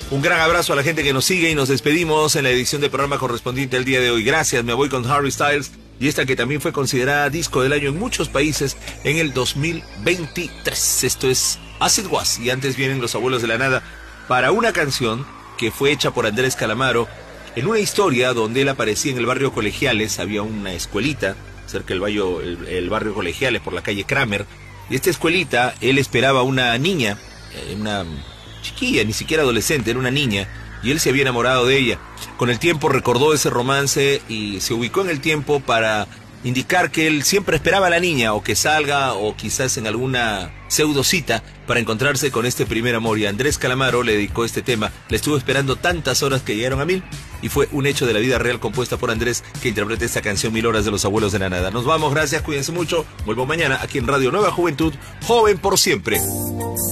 Un gran abrazo a la gente que nos sigue y nos despedimos en la edición del programa correspondiente al día de hoy. Gracias, me voy con Harry Styles y esta que también fue considerada disco del año en muchos países en el 2023. Esto es As It Was y antes vienen Los Abuelos de la Nada para una canción que fue hecha por Andrés Calamaro en una historia donde él aparecía en el barrio Colegiales. Había una escuelita cerca del barrio Colegiales por la calle Kramer, y esta escuelita él esperaba una niña, una chiquilla, ni siquiera adolescente, era una niña, y él se había enamorado de ella. Con el tiempo recordó ese romance y se ubicó en el tiempo para indicar que él siempre esperaba a la niña, o que salga, o quizás en alguna pseudocita para encontrarse con este primer amor. Y Andrés Calamaro le dedicó este tema. Le estuvo esperando tantas horas que llegaron a 1000, y fue un hecho de la vida real compuesta por Andrés, que interpreta esta canción 1000 horas de Los Abuelos de la Nada. Nos vamos, gracias, cuídense mucho. Vuelvo mañana aquí en Radio Nueva Juventud, joven por siempre.